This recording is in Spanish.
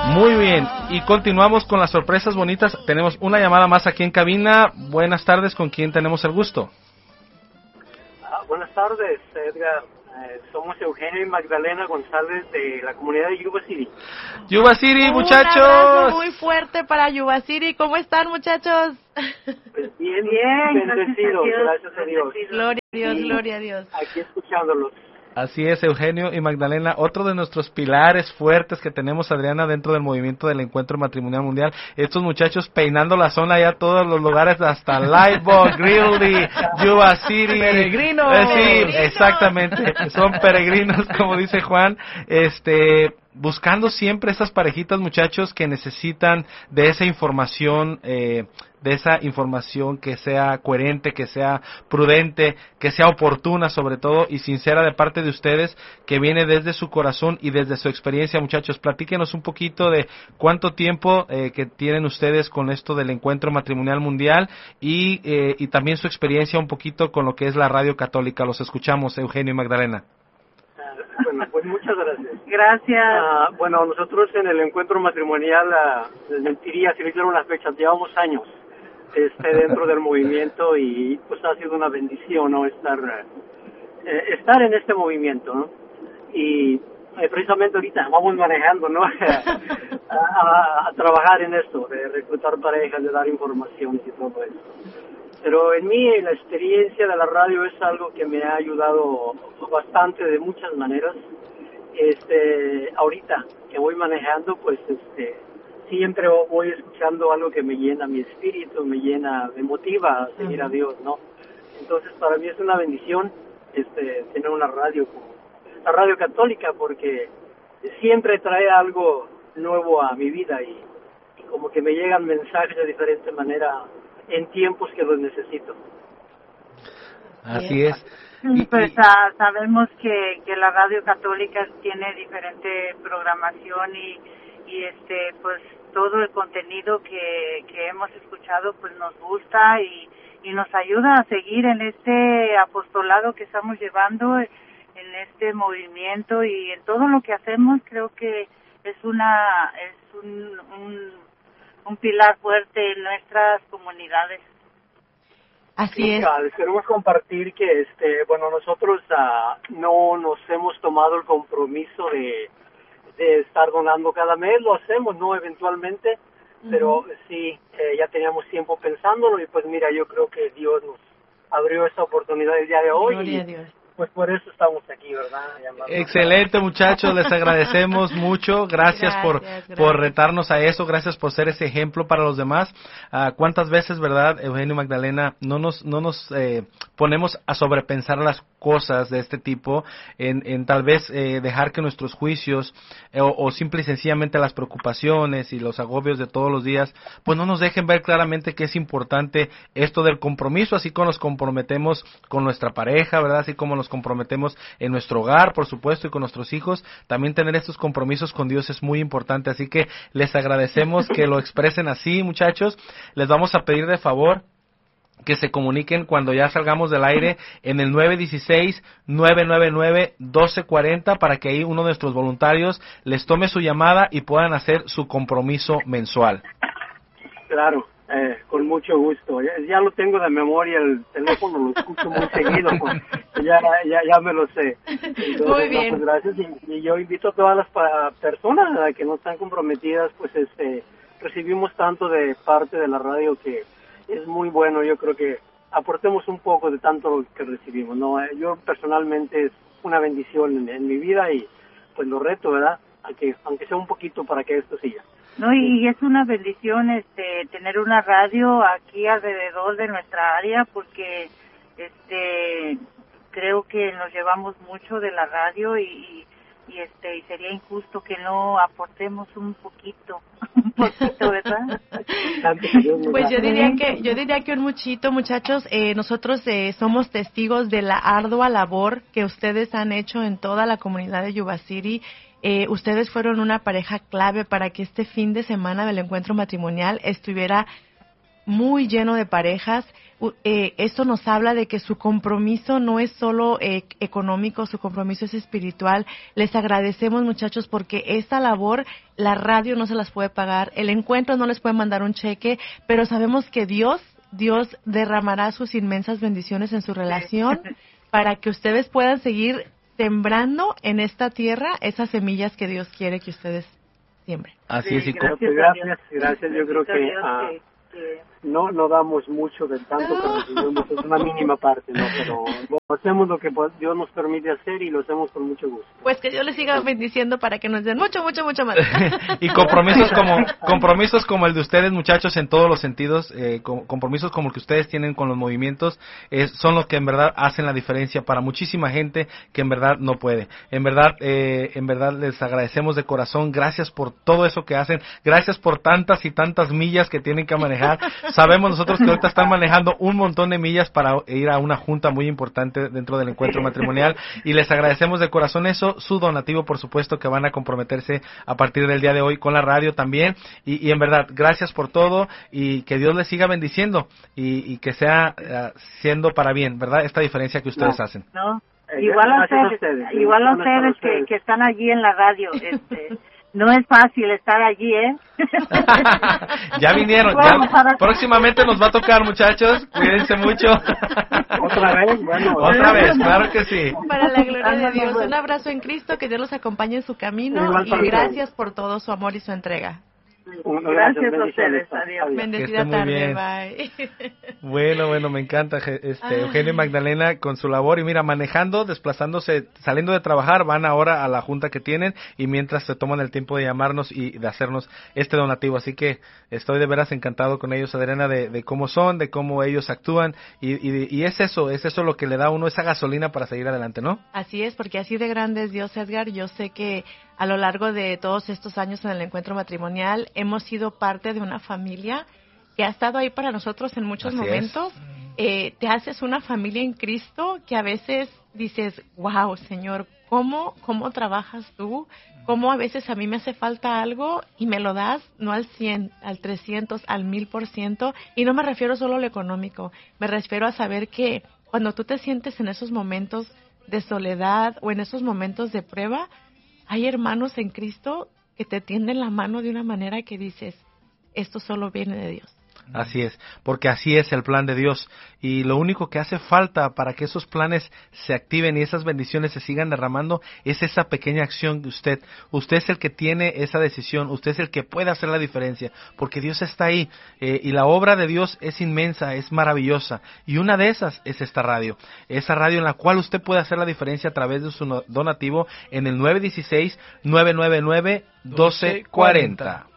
Muy bien, y continuamos con las sorpresas bonitas. Tenemos una llamada más aquí en cabina. Buenas tardes, ¿con quién tenemos el gusto? Buenas tardes, Edgar. Somos Eugenio y Magdalena González de la comunidad de Yuba City. Yuba City, muchachos. Un abrazo muy fuerte para Yuba City. ¿Cómo están, muchachos? Pues bien, bendecidos, gracias a Dios. Gloria a Dios, gloria a Dios. Aquí escuchándolos. Así es, Eugenio y Magdalena, otro de nuestros pilares fuertes que tenemos, Adriana, dentro del movimiento del Encuentro Matrimonial Mundial. Estos muchachos peinando la zona ya todos los lugares, hasta Lightbox, Greeley, Yuba City. Peregrinos. Sí, exactamente, son peregrinos, como dice Juan. Buscando siempre esas parejitas, muchachos, que necesitan de esa información, que sea coherente, que sea prudente, que sea oportuna sobre todo y sincera de parte de ustedes, que viene desde su corazón y desde su experiencia. Muchachos, platíquenos un poquito de cuánto tiempo que tienen ustedes con esto del Encuentro Matrimonial Mundial y también su experiencia un poquito con lo que es la Radio Católica. Los escuchamos, Eugenio y Magdalena. Bueno, pues muchas gracias. Gracias. Bueno, nosotros en el Encuentro Matrimonial, les mentiría si no hicieron las fechas, llevamos años dentro del movimiento y pues ha sido una bendición, ¿no? Estar en este movimiento, ¿no? Y precisamente ahorita vamos manejando, ¿no? a trabajar en esto, de reclutar parejas, de dar información y todo eso. Pero en mí la experiencia de la radio es algo que me ha ayudado bastante de muchas maneras. Ahorita que voy manejando, pues siempre voy escuchando algo que me llena mi espíritu, me motiva a seguir a Dios, ¿no? Entonces para mí es una bendición tener una radio como la Radio Católica, porque siempre trae algo nuevo a mi vida y como que me llegan mensajes de diferente manera en tiempos que los necesito. Así es. Pues sabemos que la Radio Católica tiene diferente programación y pues todo el contenido que hemos escuchado pues nos gusta y nos ayuda a seguir en este apostolado que estamos llevando, en este movimiento y en todo lo que hacemos. Creo que es un pilar fuerte en nuestras comunidades. Así es. Les queremos compartir que nosotros no nos hemos tomado el compromiso de estar donando cada mes, lo hacemos, ¿no? Eventualmente, pero sí, ya teníamos tiempo pensándolo y pues mira, yo creo que Dios nos abrió esta oportunidad el día de hoy. Gloria a Dios. Pues por eso estamos aquí, ¿verdad? Excelente, muchachos, les agradecemos mucho, gracias por retarnos a eso, gracias por ser ese ejemplo para los demás. ¿Cuántas veces, verdad, Eugenio y Magdalena, no nos ponemos a sobrepensar las cosas de este tipo, en tal vez dejar que nuestros juicios o simple y sencillamente las preocupaciones y los agobios de todos los días, pues no nos dejen ver claramente que es importante esto del compromiso, así como nos comprometemos con nuestra pareja, ¿verdad? Así como nos comprometemos en nuestro hogar, por supuesto, y con nuestros hijos, también tener estos compromisos con Dios es muy importante, así que les agradecemos que lo expresen así, muchachos. Les vamos a pedir de favor que se comuniquen cuando ya salgamos del aire en el 916-999-1240 para que ahí uno de nuestros voluntarios les tome su llamada y puedan hacer su compromiso mensual. Claro, con mucho gusto. Ya lo tengo de memoria, el teléfono lo escucho muy seguido, pues ya me lo sé. Entonces, muy bien. Pues gracias y yo invito a todas las personas que no están comprometidas, pues recibimos tanto de parte de la radio que es muy bueno. Yo creo que aportemos un poco de tanto que recibimos, ¿no? Yo personalmente es una bendición en mi vida y pues lo reto, ¿verdad? Aunque sea un poquito para que esto siga. No, y es una bendición tener una radio aquí alrededor de nuestra área, porque creo que nos llevamos mucho de la radio y sería injusto que no aportemos un poquito, ¿verdad? Pues yo diría que un muchito, muchachos. Nosotros somos testigos de la ardua labor que ustedes han hecho en toda la comunidad de Yuba City. Ustedes fueron una pareja clave para que este fin de semana del encuentro matrimonial estuviera muy lleno de parejas, esto nos habla de que su compromiso no es solo económico, su compromiso es espiritual. Les agradecemos, muchachos, porque esta labor, la radio no se las puede pagar, el encuentro no les puede mandar un cheque, pero sabemos que Dios derramará sus inmensas bendiciones en su relación para que ustedes puedan seguir sembrando en esta tierra esas semillas que Dios quiere que ustedes siembren. Así es, y gracias. Yo creo que no damos mucho del tanto que recibimos, es una mínima parte, ¿no? Pero hacemos lo que Dios nos permite hacer y lo hacemos con mucho gusto. Pues que Dios les siga bendiciendo para que nos den mucho más. Y compromisos como el de ustedes, muchachos, en todos los sentidos, compromisos como el que ustedes tienen con los movimientos, son los que en verdad hacen la diferencia para muchísima gente que en verdad no puede. En verdad les agradecemos de corazón, gracias por todo eso que hacen, gracias por tantas y tantas millas que tienen que manejar. Sabemos nosotros que ahorita están manejando un montón de millas para ir a una junta muy importante dentro del encuentro matrimonial, y les agradecemos de corazón eso, su donativo, por supuesto, que van a comprometerse a partir del día de hoy con la radio también, y en verdad, gracias por todo, y que Dios les siga bendiciendo, y que sea siendo para bien, ¿verdad? Esta diferencia que ustedes hacen. No, igual a ustedes que están allí en la radio, no es fácil estar allí, ¿eh? Ya vinieron, próximamente nos va a tocar, muchachos, cuídense mucho. Otra vez, claro que sí. Para la gloria de Dios, un abrazo en Cristo, que Dios los acompañe en su camino, y gracias por todo su amor y su entrega. Gracias a ustedes, adiós. Bendecida tarde, bye. Bueno, me encanta Eugenio y Magdalena con su labor, y mira, manejando, desplazándose, saliendo de trabajar, van ahora a la junta que tienen, y mientras se toman el tiempo de llamarnos y de hacernos este donativo, así que estoy de veras encantado con ellos, Adriana, de cómo son, de cómo ellos actúan, y es eso lo que le da a uno esa gasolina para seguir adelante, ¿no? Así es, porque así de grande es Dios, Edgar. Yo sé que a lo largo de todos estos años en el encuentro matrimonial hemos sido parte de una familia que ha estado ahí para nosotros en muchos momentos. Te haces una familia en Cristo que a veces dices, wow, Señor, ¿cómo trabajas tú? ¿Cómo a veces a mí me hace falta algo y me lo das, no al 100, al 300, al 1000%? Y no me refiero solo a lo económico, me refiero a saber que cuando tú te sientes en esos momentos de soledad o en esos momentos de prueba, hay hermanos en Cristo que te tienden la mano de una manera que dices, esto solo viene de Dios. Así es, porque así es el plan de Dios, y lo único que hace falta para que esos planes se activen y esas bendiciones se sigan derramando es esa pequeña acción de usted. Usted es el que tiene esa decisión, usted es el que puede hacer la diferencia, porque Dios está ahí, y la obra de Dios es inmensa, es maravillosa, y una de esas es esta radio, esa radio en la cual usted puede hacer la diferencia a través de su donativo en el 916-999-1240.